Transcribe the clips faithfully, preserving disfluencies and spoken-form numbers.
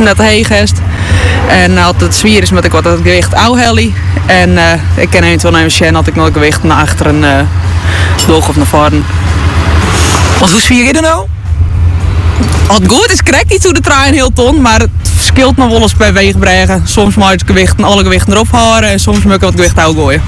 net heen gest. En uh, altijd zwier is met ik wat het gewicht ouw heli. En uh, ik ken eventueel naar mijn had ik nog gewicht naar achteren, uh, door of naar voren. Want hoe zwier je er nou? Wat goed is, krijg niet toe de trein heel ton, maar het verschilt nog wel eens bij weegbrengen. Soms moet je het gewicht, alle gewichten erop houden en soms moet ik wat gewicht ouw gooien.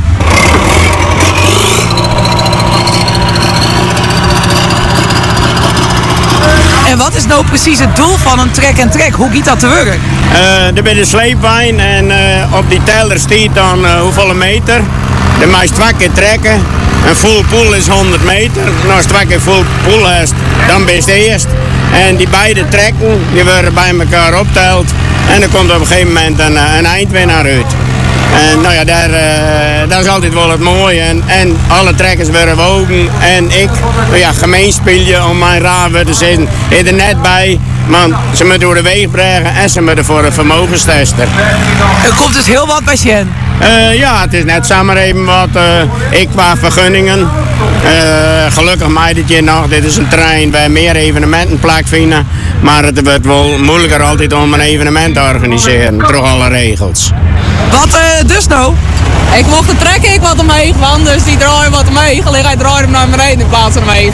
En wat is nou precies het doel van een trek en trek? Hoe gaat dat te werk? Uh, er bij de sleepwijn en uh, op die teller staat dan uh, hoeveel meter. Dan moet je twee keer trekken. Een full pool is honderd meter. En als je twee keer full pool hebt, dan ben je de eerst. En die beide trekken, die worden bij elkaar opgeteld. En dan komt op een gegeven moment een, een eindwinnaar uit. En nou ja, daar, uh, dat is altijd wel het mooie. En, en alle trekkers worden wogen. En ik, nou ja, gemeen spelen om mijn raven te zitten. Ik er net bij. Want ze moeten door de weg brengen en ze moeten voor een vermogenstester. Er komt dus heel wat bij Sjen. Uh, ja, het is net samen even wat. Uh, ik qua vergunningen. Uh, gelukkig mij dit jaar nog. Dit is een trein waar meer evenementen plaatsvinden. Maar het wordt wel moeilijker altijd om een evenement te organiseren. Door alle regels. Wat uh, dus nou? Ik mocht het trekken, ik wat omheen, want dus die draaien wat omheen. Gelijk hij draait hem naar beneden in plaats van omheen.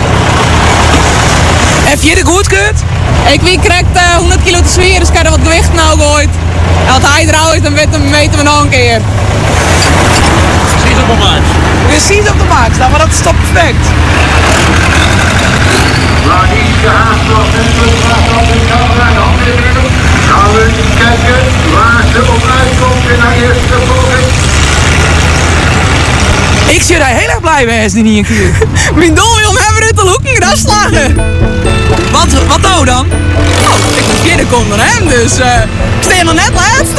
Heb je de goedkeurt? Ik wie krijgt uh, honderd kilo te zwieren, dus ik heb er wat gewicht nou gooit. En als hij eruit, dan meten we nog een keer. Precies op de max. Precies op de max, nou, maar dat is toch perfect. Gaan we kijken waar ze op uitkomt in haar eerste poging. Ik zie daar heel erg blij mee, is die niet een keer. Mijn doel wil hem hebben uit de hoek en slagen. Wat, wat nou dan? Oh, ik moet binnenkomen naar hem, dus uh, ik sta nog net laatst.